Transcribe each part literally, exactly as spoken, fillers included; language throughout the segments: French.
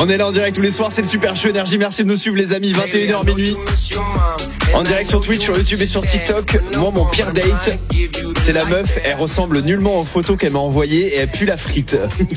On est là en direct tous les soirs, c'est le Super Show Énergie. Merci de nous suivre les amis, vingt et une heures minuit. En direct sur Twitch, sur YouTube et sur TikTok. Moi, mon pire date, c'est la meuf. Elle ressemble nullement aux photos qu'elle m'a envoyées et elle pue la frite.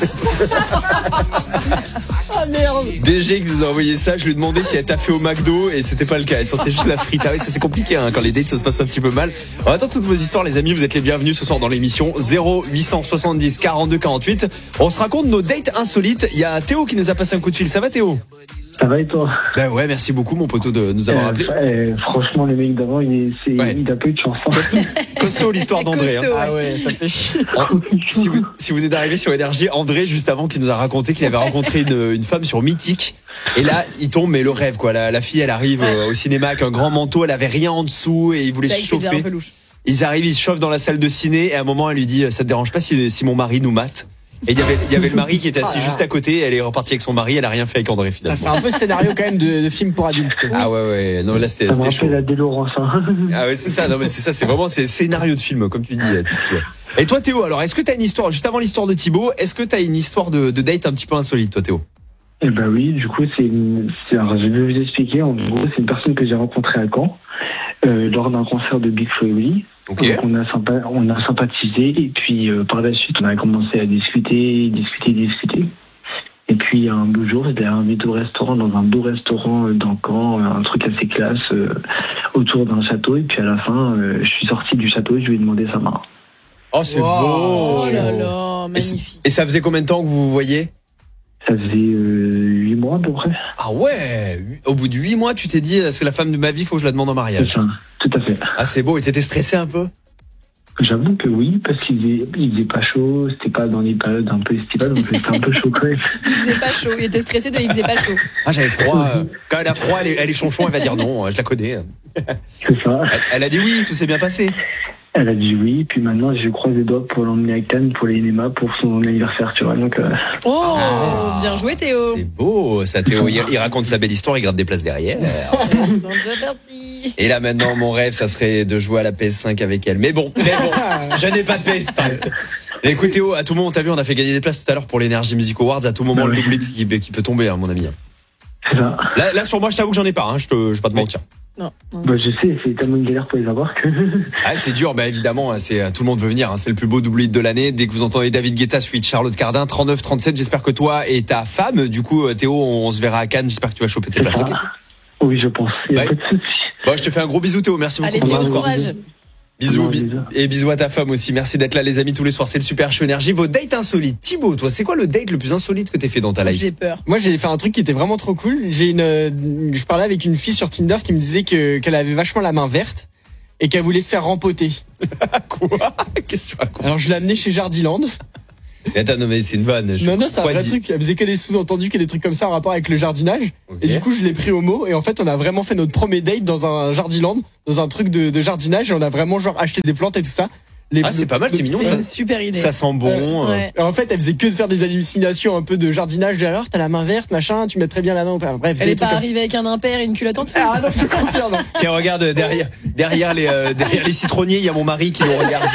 Ah merde. D G qui nous a envoyé ça, je lui ai demandé si elle t'a fait au McDo et c'était pas le cas. Elle sentait juste la frite. Ah oui, ça c'est compliqué hein, quand les dates ça se passe un petit peu mal. On attend toutes vos histoires les amis, vous êtes les bienvenus ce soir dans l'émission. Zéro huit cent soixante-dix quarante-deux quarante-huit. On se raconte nos dates insolites. Il y a Théo qui nous a passé un coup de fil. Ça va Théo? Ça va et toi? Ben ouais, merci beaucoup mon poteau de nous avoir euh, appelé. Euh, franchement, le mec d'avant, il, c'est, ouais. il a pas eu de chance. Costaud, costaud l'histoire d'André. Costaud, hein. Ah ouais, ça fait chier. Si vous, si vous venez d'arriver sur Énergie, André, juste avant, qui nous a raconté qu'il avait rencontré une, une femme sur Mythique. Et là, il tombe, mais le rêve, quoi. La, la fille, elle arrive ouais. au cinéma avec un grand manteau, elle avait rien en dessous et il voulait se chauffer. Ils arrivent, ils se chauffent dans la salle de ciné et à un moment, elle lui dit, ça te dérange pas si, si mon mari nous mate? Et il y avait, il y avait le mari qui était assis ah, juste à côté. Elle est repartie avec son mari. Elle a rien fait avec André finalement. Ça fait un peu scénario quand même de, de film pour adultes. Quoi. Ah ouais ouais. Non là c'était, c'était chaud. La Délorance, hein. Ah ouais c'est ça. Non mais c'est ça. C'est vraiment c'est scénario de film comme tu dis. Titi. Et toi Théo, alors est-ce que t'as une histoire juste avant l'histoire de Thibaut? Est-ce que t'as une histoire de, de date un petit peu insolite toi Théo? Eh ben oui. Du coup c'est, une, c'est alors, je vais vous expliquer. En gros c'est une personne que j'ai rencontrée à Caen euh, lors d'un concert de Big Flo et Oli. Okay. Donc on a sympa, on a sympathisé et puis euh, par la suite on a commencé à discuter, discuter, discuter. Et puis un beau jour, j'étais invité au restaurant dans un beau restaurant dans Caen, un truc assez classe euh, autour d'un château. Et puis à la fin, euh, je suis sorti du château et je lui ai demandé sa main. Oh c'est wow. beau. Oh là là, magnifique. Et, et ça faisait combien de temps que vous vous voyez? Ça faisait huit euh, mois à peu près. Ah ouais. Au bout de huit mois, tu t'es dit c'est la femme de ma vie, faut que je la demande en mariage. C'est ça, tout à fait. Ah c'est beau. Et t'étais stressé un peu? J'avoue que oui, parce qu'il faisait, il faisait pas chaud, c'était pas dans les périodes un peu estivales, donc c'était un peu chaud quand même. Il faisait pas chaud, il était stressé de il faisait pas chaud. Ah j'avais froid. Quand elle a froid, elle est, elle est chonchon, elle va dire non, je la connais. C'est ça. Elle, elle a dit oui, tout s'est bien passé. Elle a dit oui, puis maintenant je croise les doigts pour l'emmener à Cannes pour les N M A pour son anniversaire, tu vois. Donc, euh... Oh, ah, bien joué Théo. C'est beau, ça Théo. Il, il raconte sa belle histoire, il gratte des places derrière. Ils sont déjà partis. Et là maintenant, mon rêve, ça serait de jouer à la P S cinq avec elle. Mais bon, mais bon, je n'ai pas de P S cinq. Écoute Théo, à tout moment, t'as vu, on a fait gagner des places tout à l'heure pour l'Energy Music Awards. À tout moment, bah, le doublé qui, qui peut tomber, hein, mon ami. C'est ça. Là, là, sur moi, je t'avoue que j'en ai pas. Hein, je te, je vais pas te mentir. Non, non. Bah je sais, c'est tellement une galère pour les avoir que. Ah c'est dur, bah évidemment, c'est tout le monde veut venir. Hein, c'est le plus beau doublé de l'année. Dès que vous entendez David Guetta suivi de Charlotte Cardin, trente-neuf trente-sept. J'espère que toi et ta femme, du coup Théo, on se verra à Cannes. J'espère que tu vas choper tes places. Okay. Oui, je pense. Il y a ouais. pas de souci. Bon, je te fais un gros bisou Théo. Merci beaucoup. Allez, Théo, courage. Bisous, bisous et bisous à ta femme aussi. Merci d'être là les amis tous les soirs. C'est le Super Show Énergie. Vos dates insolites. Thibaut, toi, c'est quoi le date le plus insolite que t'aies fait dans ta life? J'ai peur. Moi, j'ai fait un truc qui était vraiment trop cool. J'ai une, je parlais avec une fille sur Tinder qui me disait que qu'elle avait vachement la main verte et qu'elle voulait se faire rempoter. Quoi? Qu'est-ce que tu racontes? Alors je l'ai amenée chez Jardiland. Mais attends, non mais c'est une vanne. Non non, c'est un vrai dit. truc. Elle faisait que des sous-entendus, que des trucs comme ça en rapport avec le jardinage. Okay. Et du coup, je l'ai pris au mot. Et en fait, on a vraiment fait notre premier date dans un Jardiland, dans un truc de, de jardinage. Et on a vraiment genre acheté des plantes et tout ça. Les, ah, c'est pas mal, c'est mignon. C'est ça. une super idée. Ça sent bon. Euh, ouais. Et en fait, elle faisait que de faire des hallucinations un peu de jardinage. De, alors, t'as la main verte, machin, tu mets très bien la main. Bref. Elle est pas arrivée avec un impair et une culotte en dessous. Ah non, je te confirme. Non. Tiens, regarde derrière, derrière les, euh, derrière les citronniers, il y a mon mari qui nous regarde.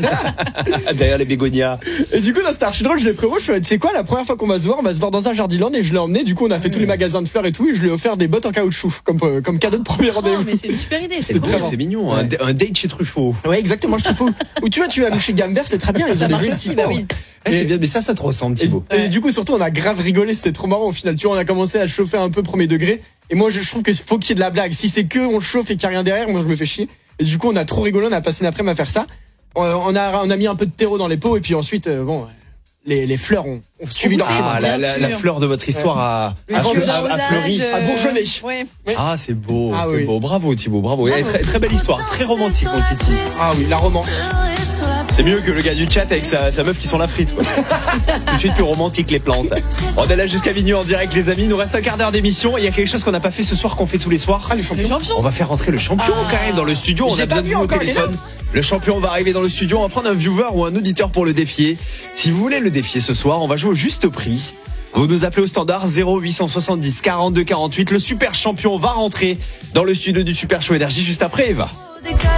Derrière les bégonias. Et du coup, dans c'était archi drôle, je l'ai prévu. Je suis, tu sais quoi, la première fois qu'on va se voir, on va se voir dans un Jardiland et je l'ai emmené. Du coup, on a fait mmh. tous les magasins de fleurs et tout, et je lui ai offert des bottes en caoutchouc comme euh, comme cadeau de premier rendez-vous. Oh, mais c'est une super idée. C'est, trop c'est mignon. Ouais. Un, un date chez Truffaut. Ouais, exactement, chez Truffaut. Ou tu vois, tu vas chez Gambert, c'est très bien. Ils ça ont marche des aussi, bah oui. Eh, c'est bien, mais ça, ça te ressemble, Thibaut. Et, ouais. et du coup, surtout, on a grave rigolé, c'était trop marrant au final. Tu vois, on a commencé à chauffer un peu premier degré. Et moi, je trouve que faut qu'il y ait de la blague. Si c'est que on chauffe et qu'il n'y a rien derrière, moi, je me fais chier. Et du coup, on a trop rigolé, on a passé une après-midi à faire ça. On a, on a mis un peu de terreau dans les pots et puis ensuite, euh, bon. Les, les fleurs ont, ont suivi leur chemin. Ah, la, la, la fleur de votre histoire ouais. a, a, a, a fleuri. Euh... A bourgeonné. Ouais. Ah, c'est beau, ah, c'est oui. beau. Bravo, Thibaut, bravo. bravo. Très, très belle histoire, très romantique, mon Titi. Ah oui, la romance. C'est mieux que le gars du chat avec sa, sa meuf qui sont la frite, quoi. Tout de suite plus romantique, les plantes. On est là jusqu'à minuit en direct, les amis. Il nous reste un quart d'heure d'émission. Il y a quelque chose qu'on n'a pas fait ce soir, qu'on fait tous les soirs. Ah, le champion. Le champion. On va faire rentrer le champion ah. quand même dans le studio. On a besoin de vous au téléphone. Le champion va arriver dans le studio. On va prendre un viewer ou un auditeur pour le défier. Si vous voulez le défier ce soir, on va jouer au juste prix. Vous nous appelez au standard zéro huit cent soixante-dix quarante-deux quarante-huit. Le super champion va rentrer dans le studio du Super Show Énergie juste après Eva.